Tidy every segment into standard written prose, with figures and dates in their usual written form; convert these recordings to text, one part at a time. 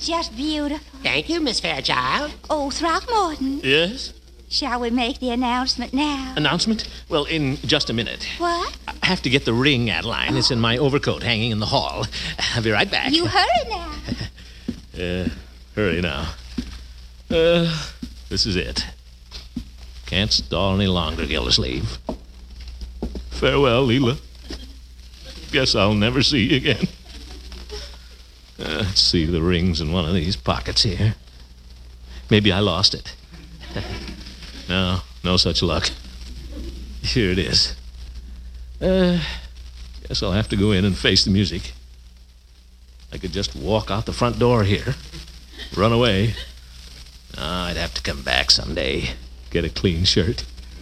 just beautiful. Thank you, Miss Fairchild. Oh, Throckmorton, Yes? shall we make the announcement now? Announcement? Well, in just a minute. What? I have to get the ring, Adeline. It's in my overcoat hanging in the hall. I'll be right back. You hurry now. Hurry now. This is it. Can't stall any longer, Gildersleeve. Farewell, Leela. Guess I'll never see you again. Let's see, the ring's in one of these pockets here. Maybe I lost it. No such luck. Here it is. Guess I'll have to go in and face the music. I could just walk out the front door here, run away. I'd have to come back someday, get a clean shirt.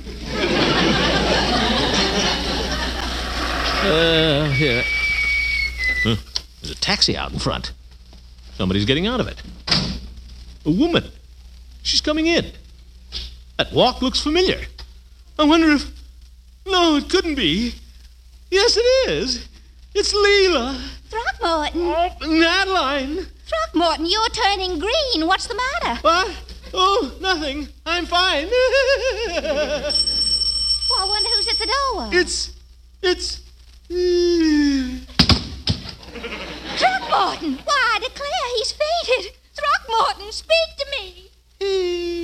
Here. Huh, there's a taxi out in front. Somebody's getting out of it. A woman. She's coming in. That walk looks familiar. I wonder if... No, it couldn't be. Yes, it is. It's Leela. Throckmorton. Oh, Adeline. Throckmorton, you're turning green. What's the matter? What? Oh, nothing. I'm fine. Well, I wonder who's at the door. It's... Throckmorton! Why, I declare he's fainted. Throckmorton, speak to me.